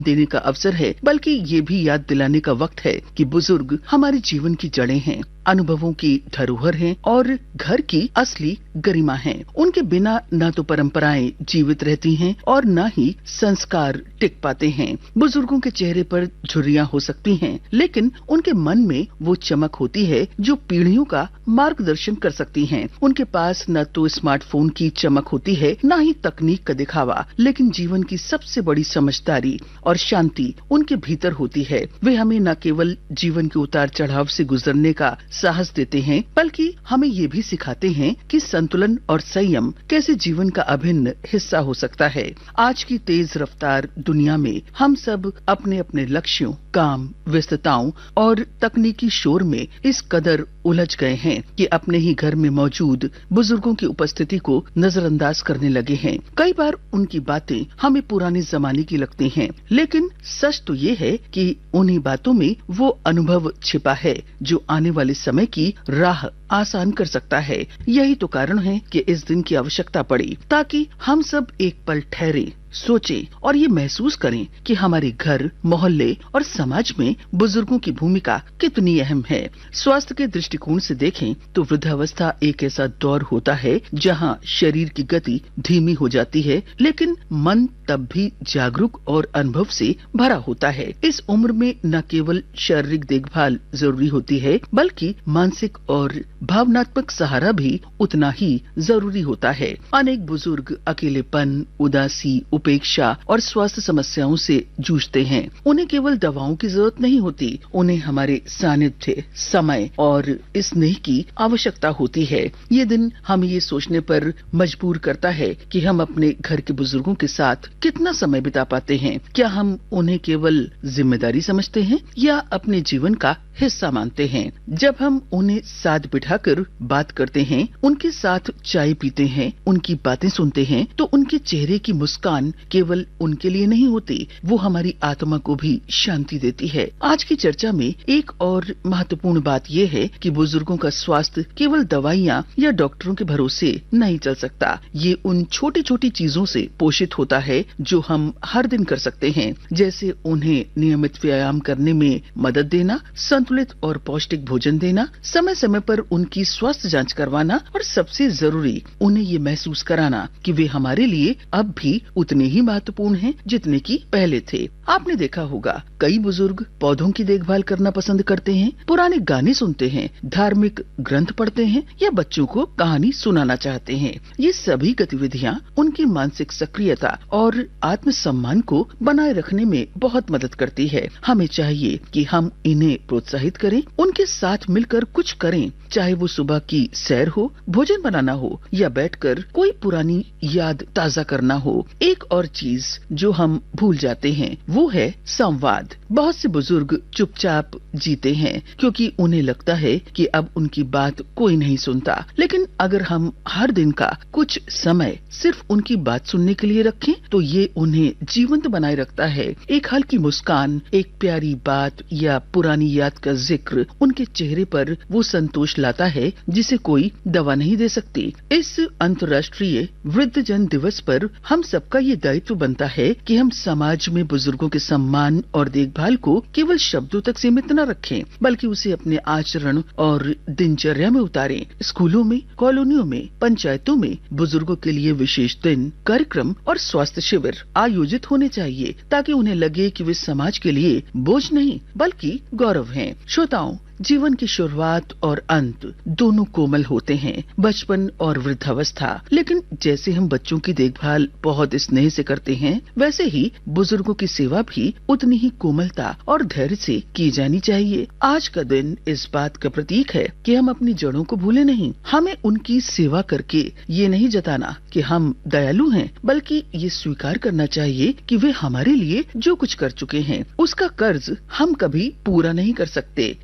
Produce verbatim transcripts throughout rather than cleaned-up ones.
देने का अवसर है, बल्कि ये भी याद दिलाने का वक्त है कि बुजुर्ग हमारे जीवन की जड़ें हैं, अनुभवों की धरोहर हैं और घर की असली गरिमा हैं। उनके बिना न तो परंपराएं जीवित रहती हैं और न ही संस्कार टिक पाते हैं। बुजुर्गों के चेहरे पर झुर्रियां हो सकती हैं, लेकिन उनके मन में वो चमक होती है जो पीढ़ियों का मार्गदर्शन कर सकती हैं। उनके पास न तो स्मार्टफोन की चमक होती है, न ही तकनीक का दिखावा, लेकिन जीवन की सबसे बड़ी समझदारी और शांति उनके भीतर होती है। वे हमें न केवल जीवन के उतार चढ़ाव से गुजरने का साहस देते हैं, बल्कि हमें ये भी सिखाते हैं कि संतुलन और संयम कैसे जीवन का अभिन्न हिस्सा हो सकता है। आज की तेज रफ्तार दुनिया में हम सब अपने अपने लक्ष्यों, काम, व्यस्तताओं और तकनीकी शोर में इस कदर उलझ गए हैं कि अपने ही घर में मौजूद बुजुर्गों की उपस्थिति को नजरअंदाज करने लगे हैं। कई बार उनकी बातें हमें पुराने जमाने की लगती हैं, लेकिन सच तो ये है कि उन्हीं बातों में वो अनुभव छिपा है जो आने वाले समय की राह आसान कर सकता है। यही तो कारण है कि इस दिन की आवश्यकता पड़ी, ताकि हम सब एक पल ठहरे, सोचें और ये महसूस करें कि हमारे घर, मोहल्ले और समाज में बुजुर्गों की भूमिका कितनी अहम है। स्वास्थ्य के दृष्टिकोण से देखें तो वृद्धावस्था एक ऐसा दौर होता है जहां शरीर की गति धीमी हो जाती है, लेकिन मन तब भी जागरूक और अनुभव से भरा होता है। इस उम्र में न केवल शारीरिक देखभाल जरूरी होती है, बल्कि मानसिक और भावनात्मक सहारा भी उतना ही जरूरी होता है। अनेक बुजुर्ग अकेलेपन, उदासी, उपेक्षा और स्वास्थ्य समस्याओं से जूझते हैं। उन्हें केवल दवाओं की जरूरत नहीं होती, उन्हें हमारे सानिध्य, समय और स्नेह की आवश्यकता होती है। ये दिन हमें ये सोचने पर मजबूर करता है कि हम अपने घर के बुजुर्गों के साथ कितना समय बिता पाते हैं। क्या हम उन्हें केवल जिम्मेदारी समझते हैं या अपने जीवन का हिस्सा मानते हैं? जब हम उन्हें साथ बिठाकर बात करते हैं, उनके साथ चाय पीते हैं, उनकी बातें सुनते हैं, तो उनके चेहरे की मुस्कान केवल उनके लिए नहीं होती, वो हमारी आत्मा को भी शांति देती है। आज की चर्चा में एक और महत्वपूर्ण बात ये है कि बुजुर्गों का स्वास्थ्य केवल दवाइयाँ या डॉक्टरों के भरोसे नहीं चल सकता। ये उन छोटी छोटी चीजों से पोषित होता है जो हम हर दिन कर सकते हैं, जैसे उन्हें नियमित व्यायाम करने में मदद देना, संतुलित और पौष्टिक भोजन देना, समय समय पर उनकी स्वास्थ्य जांच करवाना और सबसे जरूरी उन्हें ये महसूस कराना कि वे हमारे लिए अब भी उतने ही महत्वपूर्ण हैं जितने कि पहले थे। आपने देखा होगा कई बुजुर्ग पौधों की देखभाल करना पसंद करते हैं, पुराने गाने सुनते हैं, धार्मिक ग्रंथ पढ़ते हैं या बच्चों को कहानी सुनाना चाहते हैं। ये सभी गतिविधियाँ उनकी मानसिक सक्रियता और आत्मसम्मान को बनाए रखने में बहुत मदद करती है। हमें चाहिए कि हम इन्हें प्रोत्साहित करें, उनके साथ मिलकर कुछ करें, चाहे वो सुबह की सैर हो, भोजन बनाना हो या बैठकर कोई पुरानी याद ताजा करना हो। एक और चीज जो हम भूल जाते हैं वो है संवाद। बहुत से बुजुर्ग चुपचाप जीते हैं क्योंकि उन्हें लगता है कि अब उनकी बात कोई नहीं सुनता, लेकिन अगर हम हर दिन का कुछ समय सिर्फ उनकी बात सुनने के लिए रखें तो ये उन्हें जीवंत बनाए रखता है। एक हल्की मुस्कान, एक प्यारी बात या पुरानी याद का जिक्र उनके चेहरे पर वो संतोष लाता है जिसे कोई दवा नहीं दे सकती। इस अंतर्राष्ट्रीय वृद्धजन दिवस पर हम सबका ये दायित्व बनता है कि हम समाज में बुजुर्गों के सम्मान और देखभाल को केवल शब्दों तक सीमित न रखें, बल्कि उसे अपने आचरण और दिनचर्या में उतारें। स्कूलों में, कॉलोनियों में, पंचायतों में बुजुर्गों के लिए विशेष दिन, कार्यक्रम और स्वास्थ्य शिविर आयोजित होने चाहिए ताकि उन्हें लगे कि वे समाज के लिए बोझ नहीं बल्कि गौरव हैं। श्रोताओं, जीवन की शुरुआत और अंत दोनों कोमल होते हैं, बचपन और वृद्धावस्था। लेकिन जैसे हम बच्चों की देखभाल बहुत स्नेह से करते हैं, वैसे ही बुजुर्गों की सेवा भी उतनी ही कोमलता और धैर्य से की जानी चाहिए। आज का दिन इस बात का प्रतीक है कि हम अपनी जड़ों को भूले नहीं। हमें उनकी सेवा करके ये नहीं जताना कि हम दयालु हैं, बल्कि ये स्वीकार करना चाहिए कि वे हमारे लिए जो कुछ कर चुके हैं उसका कर्ज हम कभी पूरा नहीं कर सकते। तो आइए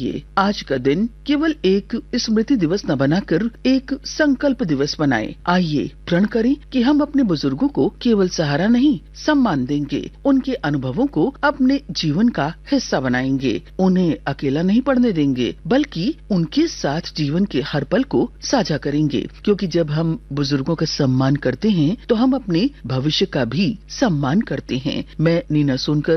आइए आज का दिन केवल एक स्मृति दिवस न बनाकर एक संकल्प दिवस बनाएं। आइए प्रण करें कि हम अपने बुजुर्गों को केवल सहारा नहीं सम्मान देंगे, उनके अनुभवों को अपने जीवन का हिस्सा बनाएंगे, उन्हें अकेला नहीं पड़ने देंगे बल्कि उनके साथ जीवन के हर पल को साझा करेंगे। क्योंकि जब हम बुजुर्गों का सम्मान करते हैं तो हम अपने भविष्य का भी सम्मान करते हैं। मैं नीना सोनकर